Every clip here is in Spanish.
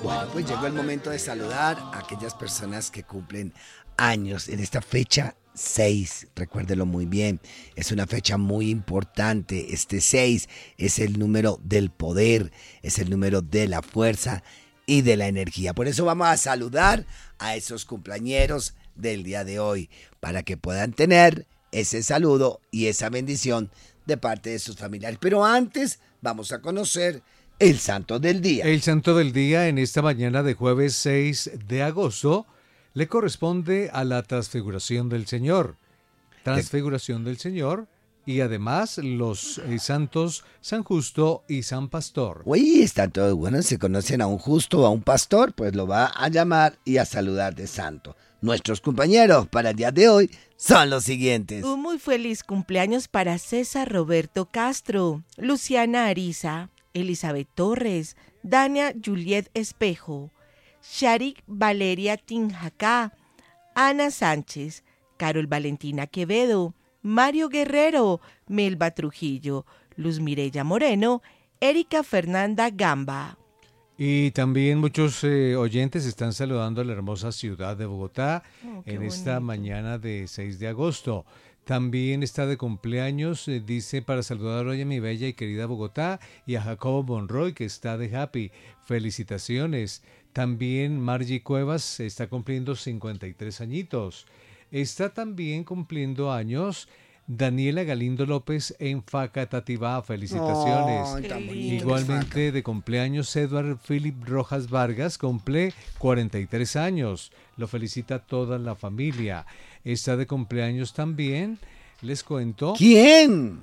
Bueno, pues llegó el momento de saludar a aquellas personas que cumplen años en esta fecha 6, recuérdelo muy bien, es una fecha muy importante. Este 6 es el número del poder, es el número de la fuerza y de la energía. Por eso vamos a saludar a esos cumpleañeros del día de hoy, para que puedan tener ese saludo y esa bendición de parte de sus familiares. Pero antes vamos a conocer el santo del día. El santo del día en esta mañana de jueves 6 de agosto le corresponde a la transfiguración del Señor. Transfiguración del Señor y además los santos San Justo y San Pastor. Uy, están todos buenos, se conocen a un justo o a un pastor, pues lo va a llamar y a saludar de santo. Nuestros compañeros para el día de hoy son los siguientes. Un muy feliz cumpleaños para César Roberto Castro, Luciana Ariza, Elizabeth Torres, Dania Juliet Espejo, Sharik Valeria Tinjacá, Ana Sánchez, Carol Valentina Quevedo, Mario Guerrero, Melba Trujillo, Luz Mireya Moreno, Erika Fernanda Gamba. Y también muchos oyentes están saludando a la hermosa ciudad de Bogotá en esta mañana de 6 de agosto. También está de cumpleaños, dice, para saludar hoy a mi bella y querida Bogotá y a Jacobo Monroy, que está de happy. Felicitaciones. También Margie Cuevas está cumpliendo 53 añitos. Está también cumpliendo años Daniela Galindo López en Facatativá. Felicitaciones. Igualmente de cumpleaños Edward Philip Rojas Vargas, cumple 43 años. Lo felicita toda la familia. Está de cumpleaños también, les cuento. ¿Quién?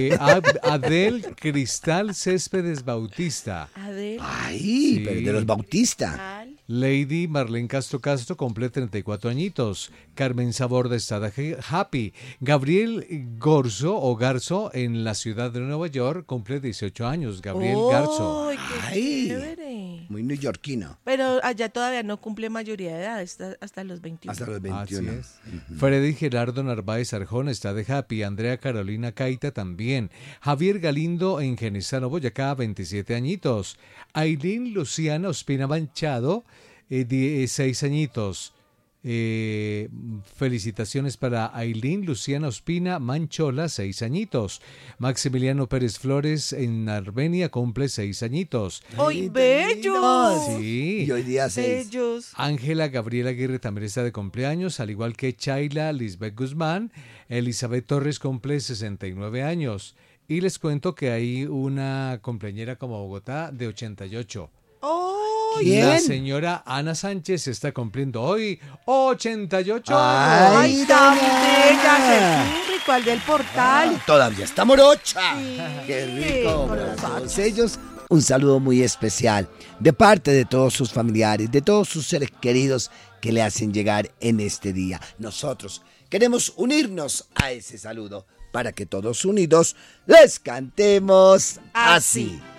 Adel Cristal Céspedes Bautista. Adel. Ay, Sí. pero de los Bautista. Lady Marlene Castro Castro cumple 34 añitos. Carmen Saborda está de happy. Gabriel Gorzo o Garzo en la ciudad de Nueva York cumple 18 años. Gabriel Garzo. ¡Ay, qué Ay, chévere! muy neoyorquino. Pero allá todavía no cumple mayoría de edad, hasta los 21. Hasta los 21. Así es. Freddy Gerardo Narváez Arjona está de happy. Andrea Carolina Caita también. Javier Galindo en Genesano, Boyacá, 27 añitos. Ailín Luciana Ospina Manchado, 6 añitos. Felicitaciones para Ailín Luciana Ospina Manchola, 6 añitos. Maximiliano Pérez Flores en Armenia cumple 6 añitos. ¡Ay, bellos! Sí. Y hoy día 6. Bellos. Ángela Gabriela Aguirre también está de cumpleaños, al igual que Chayla Lisbeth Guzmán. Elizabeth Torres cumple 69 años. Y les cuento que hay una cumpleañera como Bogotá de 88. ¡Ay! La señora Ana Sánchez está cumpliendo hoy 88 Ay, años. tan doña bella! Ana. ¡Qué rico! Al del portal. Todavía está morocha. Sí, Qué rico. con Para los todos ojos. ellos, un saludo muy especial de parte de todos sus familiares, de todos sus seres queridos que le hacen llegar en este día. Nosotros queremos unirnos a ese saludo para que todos unidos les cantemos así.